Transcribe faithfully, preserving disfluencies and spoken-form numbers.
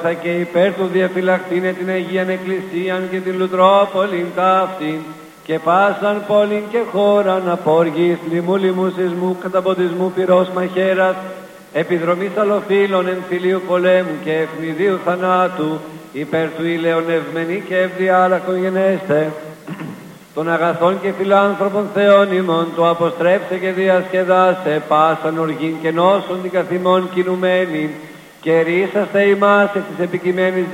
και υπέρ του διαφυλακτήνε την Αγίαν Εκκλησίαν και την Λουτρόπολην ταύτην και πάσαν πόλην και χώραν απόργης λοιμού λοιμού σεισμού καταποντισμού πυρός μαχαίρας επιδρομής αλλοφύλων εμφυλίου πολέμου και ευνηδίου θανάτου υπέρ του ηλαιονευμένη και ευδιάλακτον γενέστε των αγαθών και φιλάνθρωπων Θεών ημών του αποστρέψε και διασκεδάσε πάσαν οργήν και νόσον την καθημών κινουμένην και ρίσαστε ημάς εκ της επικειμένης